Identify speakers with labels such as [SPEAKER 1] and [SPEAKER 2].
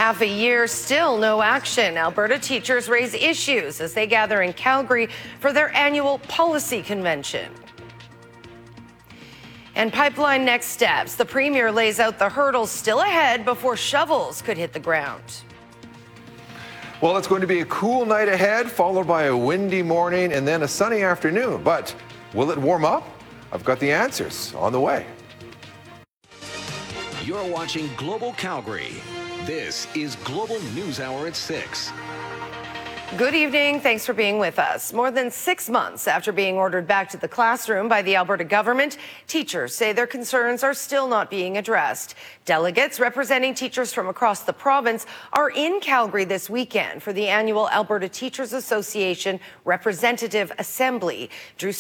[SPEAKER 1] Half a year, still no action. Alberta teachers raise issues as they gather in Calgary for their annual policy convention. And pipeline next steps. The Premier lays out the hurdles still ahead before shovels could hit the ground.
[SPEAKER 2] Well, it's going to be a cool night ahead, followed by a windy morning and then a sunny afternoon. But will it warm up? I've got the answers on the way.
[SPEAKER 3] You're watching Global Calgary. This is Global News Hour at 6.
[SPEAKER 1] Good evening. Thanks for being with us. More than 6 months after being ordered back to the classroom by the Alberta government, teachers say their concerns are still not being addressed. Delegates representing teachers from across the province are in Calgary this weekend for the annual Alberta Teachers Association Representative Assembly. Drew